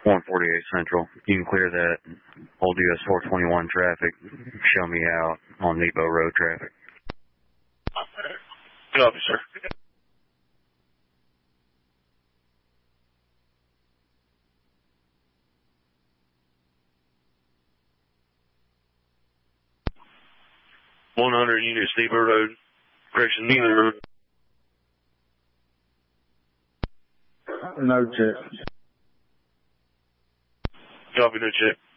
148 Central. You can clear that old US 421 traffic. Show me out on Nebo Road traffic. Copy, sir. Units, Nebo Road. Correction, Nebo Road. No check. Copy, no check.